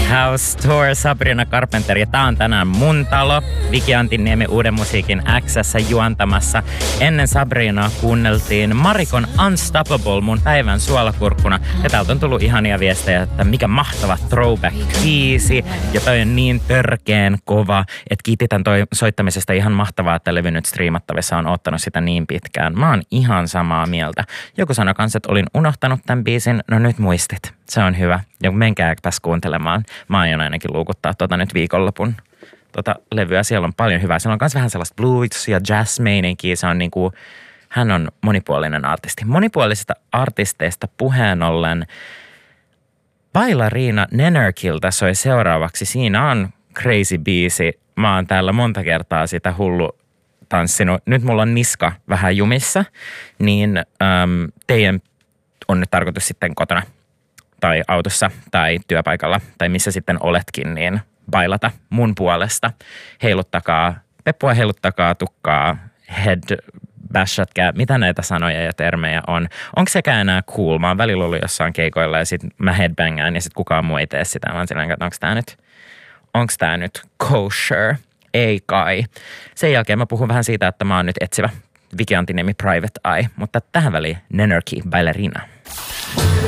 House Tour, Sabrina Carpenter, ja tää on tänään mun talo. Viki Antiniemi Uuden musiikin X:ssä juontamassa. Ennen Sabrinaa kuunneltiin Marikon Unstoppable mun päivän suolakurkkuna. Ja täältä on tullut ihania viestejä, että mikä mahtava throwback-biisi. Ja toi on niin törkeen kova, että kiitän toi soittamisesta. Ihan mahtavaa, että levy nyt striimattavissa on ottanut sitä niin pitkään. Mä oon ihan samaa mieltä. Joku sanoi kans, että olin unohtanut tämän biisin. No nyt muistit. Se on hyvä. Ja menkääpäs kuuntelemaan. Mä aion ainakin luukuttaa nyt viikonlopun levyä. Siellä on paljon hyvää. Siellä on myös vähän sellaista blues ja jazz-meininkiä. Se on niinku, hän on monipuolinen artisti. Monipuolisista artisteista puheen ollen Bailarina Nenörkiltä soi seuraavaksi. Siinä on crazy biisi. Mä oon täällä monta kertaa sitä hullu tanssinut. Nyt mulla on niska vähän jumissa, niin teidän on nyt tarkoitus sitten kotona tai autossa tai työpaikalla tai missä sitten oletkin, niin bailata mun puolesta. Heiluttakaa peppua, heiluttakaa tukkaa, head bashatkää, mitä näitä sanoja ja termejä on. Onko sekään enää cool? Mä oon välillä ollut jossain keikoilla ja sit mä headbangään ja sit kukaan muu ei tee sitä. Mä oon silleen, että onks tää nyt kosher? Ei kai. Sen jälkeen mä puhun vähän siitä, että mä oon nyt etsivä Viki Antiniemi Private Eye, mutta tähän väliin Nenörki Bailarina.